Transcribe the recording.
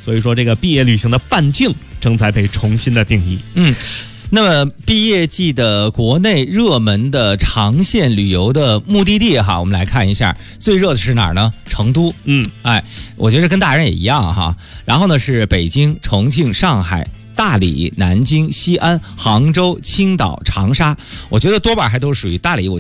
所以说这个毕业旅行的半径正在被重新的定义。 那么毕业季的国内热门的长线旅游的目的地哈，我们来看一下，最热的是哪儿呢？成都。我觉得跟大人也一样哈。然后呢是北京、重庆、上海、大理、南京、西安、杭州、青岛、长沙。我觉得多半还都是属于大理，我